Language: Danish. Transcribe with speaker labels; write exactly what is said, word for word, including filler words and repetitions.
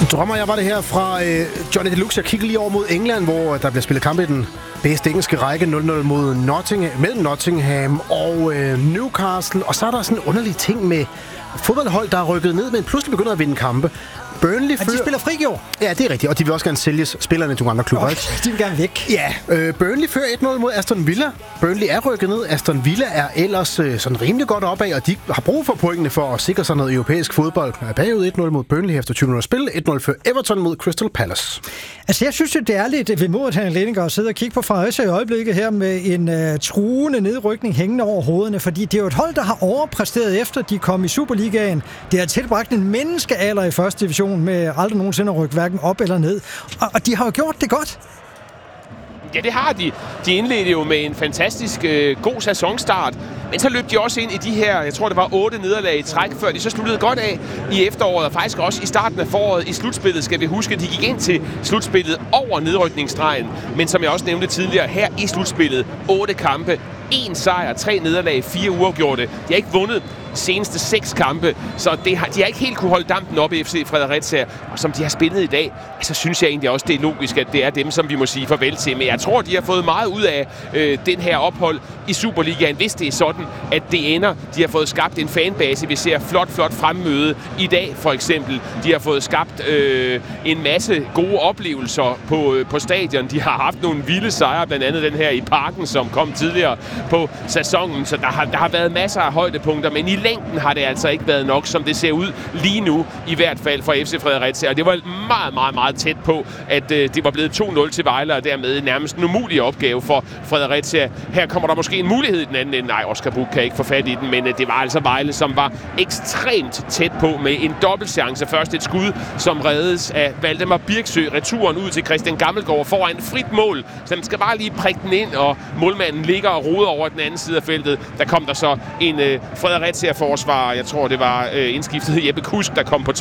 Speaker 1: Drømmer jeg var det her fra øh, Johnny Deluxe. Jeg kigger lige over mod England, hvor der bliver spillet kamp i den bedste engelske række nul nul mod Nottingham, mellem Nottingham og øh, Newcastle. Og så er der sådan en underlig ting med fodboldhold, der er rykket ned, men pludselig begynder at vinde kampe. Burnley
Speaker 2: ja, de spiller frigjort.
Speaker 1: Ja, det er rigtigt, og de vil også gerne sælges spillerne til nogle andre klubber.
Speaker 2: Oh, de vil gerne væk.
Speaker 1: Ja, øh, Burnley fører et nul mod Aston Villa. Burnley er rykket ned. Aston Villa er ellers øh, sådan rimelig godt opad, og de har brug for pointene for at sikre sig noget europæisk fodbold. Er bagud et nul mod Burnley efter tyve minutter spil. et nul før Everton mod Crystal Palace.
Speaker 2: Altså, jeg synes, det er lidt vemodigt, at han at sidde og kigge på Fredericia i øjeblikket her med en uh, truende nedrykning hængende over hovederne, fordi det er jo et hold, der har overpræsteret efter de kom i Superligaen. Det har tilbragt en menneskealder i første division med aldrig nogensinde at rykke hverken op eller ned. Og, og de har jo gjort det godt.
Speaker 3: Ja, det har de. De indledte jo med en fantastisk øh, god sæsonstart, men så løb de også ind i de her, jeg tror det var otte nederlag i træk, før de så sluttede godt af i efteråret, og faktisk også i starten af foråret i slutspillet, skal vi huske, de gik ind til slutspillet over nedrykningsstregen, men som jeg også nævnte tidligere, her i slutspillet, otte kampe, en sejr, tre nederlag, fire uafgjorte. De har ikke vundet seneste seks kampe, så det har, de har ikke helt kunne holde dampen op i F C Fredericia, og som de har spillet i dag, så synes jeg egentlig også, det er logisk, at det er dem, som vi må sige farvel til. Men jeg tror, de har fået meget ud af øh, den her ophold i Superligaen, hvis det er sådan, at det ender. De har fået skabt en fanbase, vi ser flot, flot fremmøde i dag, for eksempel. De har fået skabt øh, en masse gode oplevelser på, øh, på stadion. De har haft nogle vilde sejre, blandt andet den her i Parken, som kom tidligere på sæsonen, så der har, der har været masser af højdepunkter, men i længden har det altså ikke været nok, som det ser ud lige nu, i hvert fald for F C Fredericia. Og det var meget, meget, meget tæt på, at øh, det var blevet to nul til Vejle, og dermed nærmest en umulig opgave for Fredericia. Her kommer der måske en mulighed i den anden ende. Nej, Oscar Buch kan ikke få fat i den, men øh, det var altså Vejle, som var ekstremt tæt på med en dobbeltchance. Først et skud, som reddes af Valdemar Birksø. Returen ud til Christian Gammelgaard foran frit mål, så den skal bare lige prikke den ind, og målmanden ligger og roder over den anden side af feltet. Der kom der så en øh, Fredericia forsvar, jeg tror det var øh, indskiftet Jeppe Kusk, der kom på